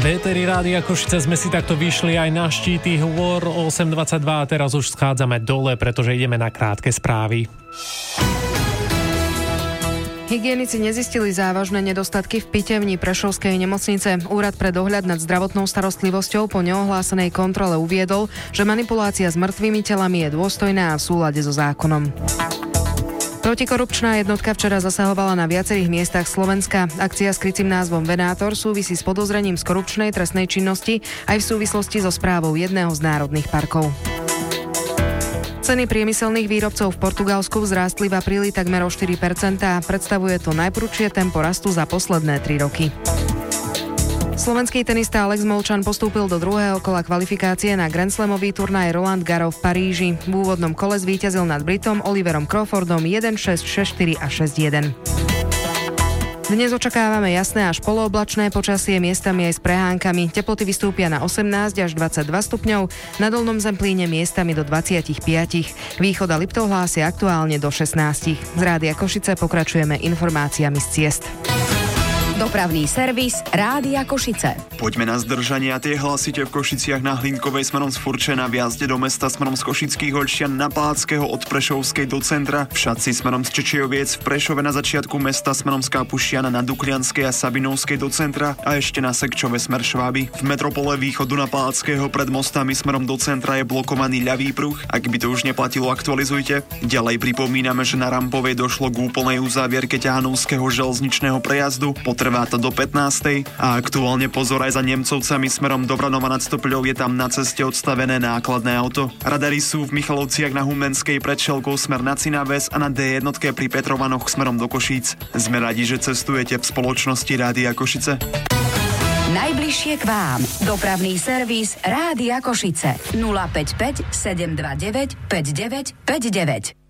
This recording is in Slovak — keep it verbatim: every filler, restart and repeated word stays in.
Éteri Rádia Košice sme si takto vyšli aj na štíty hôr o osem dvadsaťdva a teraz už schádzame dole, pretože ideme na krátke správy. Hygienici nezistili závažné nedostatky v pitevni Prešovskej nemocnice. Úrad pre dohľad nad zdravotnou starostlivosťou po neohlásenej kontrole uviedol, že manipulácia s mŕtvými telami je dôstojná a v súlade so zákonom. Protikorupčná jednotka včera zasahovala na viacerých miestach Slovenska. Akcia s krycím názvom Venátor súvisí s podozrením z korupčnej trestnej činnosti aj v súvislosti so správou jedného z národných parkov. Ceny priemyselných výrobcov v Portugalsku vzrástli v apríli takmer o štyri percentá. Predstavuje to najprudšie tempo rastu za posledné tri roky. Slovenský tenista Alex Molčan postúpil do druhého kola kvalifikácie na Grand Slamový turnaj Roland Garros v Paríži. V úvodnom kole zvíťazil nad Britom Oliverom Crawfordom jeden šesť, šesť štyri a šesť jeden. Dnes očakávame jasné až polooblačné počasie, miestami aj s prehánkami. Teploty vystúpia na osemnásť až dvadsaťdva stupňov, na Dolnom Zemplíne miestami do dvadsaťpäť. Východ a Liptov hlásia aktuálne do šestnásť. Z Rádia Košice pokračujeme informáciami z ciest. Dopravný servis Rádia Košice. Poďme na zdržanie a tie hlasíte v Košiciach na Hlinkovej smerom z Furče, na vjazde do mesta smerom z Košických Holčian, na Palackého od Prešovskej do centra, v Šatci smerom z Čečioviec, v Prešove na začiatku mesta smerom z Kapušiana, na Duklianskej a Sabinovskej do centra a ešte na Sekčove smer Šváby. V metropole východu na Palackého pred mostami smerom do centra je blokovaný ľavý pruh. Ak by to už neplatilo, aktualizujte. Ďalej pripomíname, že na Rampovej došlo k úplnej uzávierke ťahanovského železničného prejazdu. Trvá to do pätnástej a aktuálne pozor aj za Nemcovcami smerom do Vranova nad Stopľou, je tam na ceste odstavené nákladné auto. Radary sú v Michalovciach na Humenskej pred Šelkou smer na Cinaves a na dé jedna pri Petrovanoch smerom do Košíc. Sme radi, že cestujete v spoločnosti Rádia Košice. Najbližšie k vám. Dopravný servis Rádia Košice. nula päť päť sedem dva deväť päť deväť päť deväť.